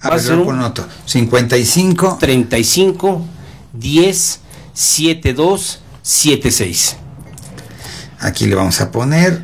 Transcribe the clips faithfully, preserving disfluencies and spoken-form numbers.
A ver, lo noto. cincuenta y cinco treinta y cinco diez setenta y dos setenta y seis. Aquí le vamos a poner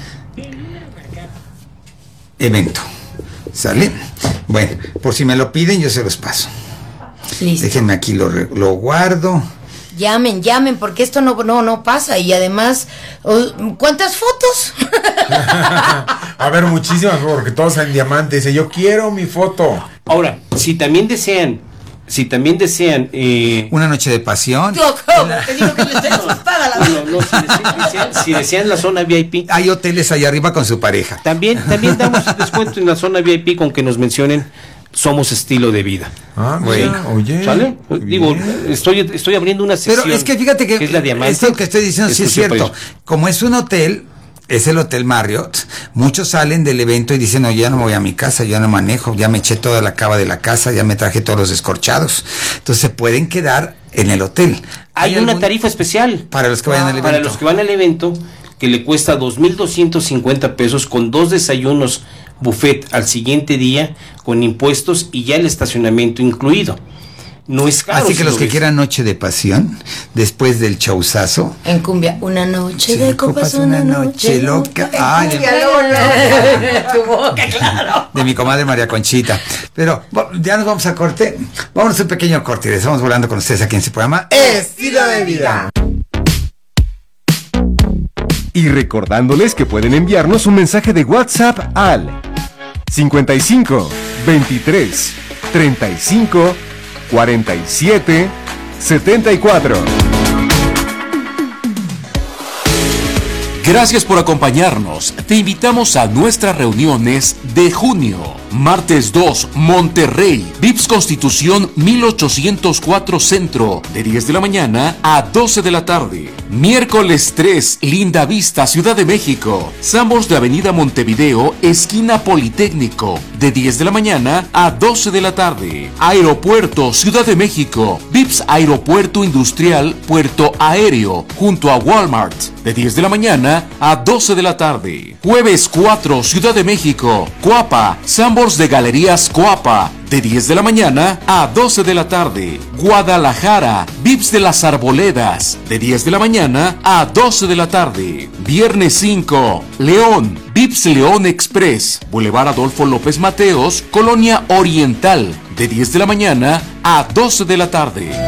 evento. ¿Sale? Bueno, por si me lo piden, yo se los paso. Listo. Déjenme aquí, lo, lo guardo. Llamen, llamen, porque esto no, no, no pasa. Y además, ¿cuántas fotos? A ver, muchísimas, porque todos en diamante. Dice, yo quiero mi foto. Ahora, si también desean, si también desean eh, una noche de pasión. Yo, ¿cómo? Te digo que les tengo asustada la no, no, si, desean, si desean la zona V I P. Hay hoteles allá arriba con su pareja. También, también damos descuento en la zona V I P con que nos mencionen Somos Estilo de Vida. Ah, bueno, oye. ¿Sale? Digo, estoy, estoy abriendo una sección. Pero es que fíjate que, que es la Diamante. Esto que estoy diciendo sí es cierto. Como es un hotel, es el Hotel Marriott, muchos salen del evento y dicen, no, ya no me voy a mi casa, ya no manejo, ya me eché toda la cava de la casa, ya me traje todos los descorchados. Entonces se pueden quedar en el hotel. Hay, ¿Hay una algún... tarifa especial. Para los que vayan ah, al evento. Para los que van al evento, que le cuesta dos mil doscientos cincuenta pesos con dos desayunos buffet al siguiente día, con impuestos y ya el estacionamiento incluido. No es caro. Así que si los que ves. quieran noche de pasión, después del showzazo. En cumbia, una noche de copas, una noche loca. Ay, de, tu boca, claro. De mi comadre María Conchita. Pero ya nos vamos a corte. Vámonos a un pequeño corte y estamos volando con ustedes aquí en este programa Estilo de Vida. Y recordándoles que pueden enviarnos un mensaje de WhatsApp al cincuenta y cinco veintitrés treinta y cinco cuarenta y siete setenta y cuatro. Gracias por acompañarnos. Te invitamos a nuestras reuniones de junio. Martes dos, Monterrey, V I P S Constitución mil ochocientos cuatro Centro, de diez de la mañana a doce de la tarde. Miércoles tres, Linda Vista, Ciudad de México, Sambors de Avenida Montevideo, esquina Politécnico, de diez de la mañana a doce de la tarde. Aeropuerto, Ciudad de México, V I P S Aeropuerto Industrial Puerto Aéreo, junto a Walmart, de diez de la mañana a doce de la tarde. Jueves cuatro, Ciudad de México, Coapa, Sambors de Galerías Coapa, de diez de la mañana a doce de la tarde. Guadalajara, V I P S de las Arboledas, de diez de la mañana a doce de la tarde. Viernes cinco, León, V I P S León Express, Boulevard Adolfo López Mateos, Colonia Oriental, de diez de la mañana a doce de la tarde.